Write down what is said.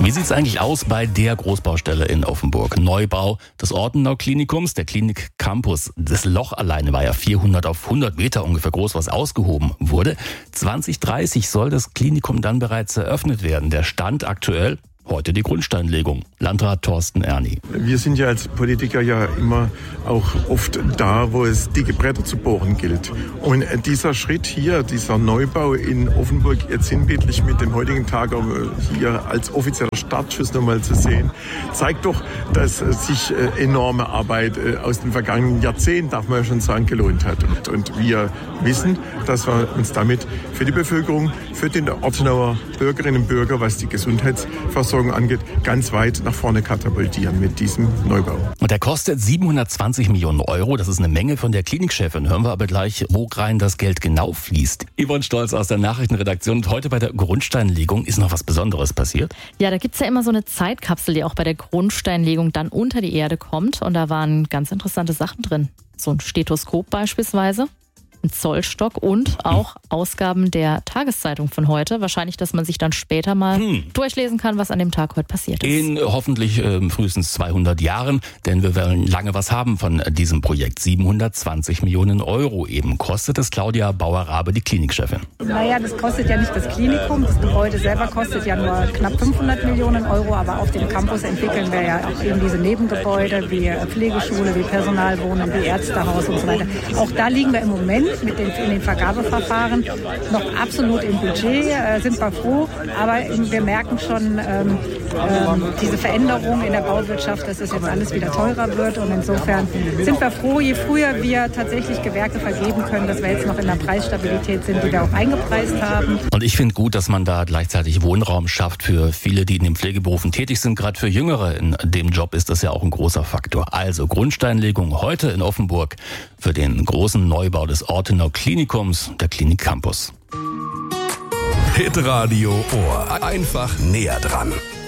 Wie sieht es eigentlich aus bei der Großbaustelle in Offenburg? Neubau des Ortenau-Klinikums, der Klinik Campus. Das Loch alleine war ja 400 auf 100 Meter ungefähr groß, was ausgehoben wurde. 2030 soll das Klinikum dann bereits eröffnet werden. Der Stand aktuell? Heute die Grundsteinlegung. Landrat Thorsten Erni. Wir sind ja als Politiker ja immer auch oft da, wo es dicke Bretter zu bohren gilt. Und dieser Schritt hier, dieser Neubau in Offenburg, jetzt sinnbildlich mit dem heutigen Tag hier als offizieller Startschuss nochmal zu sehen, zeigt doch, dass sich enorme Arbeit aus den vergangenen Jahrzehnten, darf man ja schon sagen, gelohnt hat. Und wir wissen, dass wir uns damit für die Bevölkerung, für den Ortenauer Bürgerinnen und Bürger, was die Gesundheitsversorgung angeht, ganz weit nach vorne katapultieren mit diesem Neubau. Und der kostet 720 Millionen Euro. Das ist eine Menge. Von der Klinikchefin hören wir aber gleich, wo rein das Geld genau fließt. Yvonne Stolz aus der Nachrichtenredaktion. Und heute bei der Grundsteinlegung ist noch was Besonderes passiert. Ja, da gibt's ja immer so eine Zeitkapsel, die auch bei der Grundsteinlegung dann unter die Erde kommt. Und da waren ganz interessante Sachen drin. So ein Stethoskop beispielsweise. Ein Zollstock und auch Ausgaben der Tageszeitung von heute. Wahrscheinlich, dass man sich dann später mal durchlesen kann, was an dem Tag heute passiert ist. In hoffentlich frühestens 200 Jahren, denn wir werden lange was haben von diesem Projekt. 720 Millionen Euro eben kostet es. Claudia Bauer-Rabe, die Klinikchefin. Naja, das kostet ja nicht das Klinikum. Das Gebäude selber kostet ja nur knapp 500 Millionen Euro. Aber auf dem Campus entwickeln wir ja auch eben diese Nebengebäude wie Pflegeschule, wie Personalwohnung, wie Ärztehaus und so weiter. Auch da liegen wir im Moment in den Vergabeverfahren noch absolut im Budget, sind wir froh, aber wir merken schon diese Veränderung in der Bauwirtschaft, dass es jetzt alles wieder teurer wird und insofern sind wir froh, je früher wir tatsächlich Gewerke vergeben können, dass wir jetzt noch in der Preisstabilität sind, die wir auch eingepreist haben. Und ich finde gut, dass man da gleichzeitig Wohnraum schafft für viele, die in den Pflegeberufen tätig sind. Gerade für Jüngere in dem Job ist das ja auch ein großer Faktor. Also Grundsteinlegung heute in Offenburg für den großen Neubau des Ortenau Klinikums, der Klinik Campus. Hitradio Ohr. Einfach näher dran.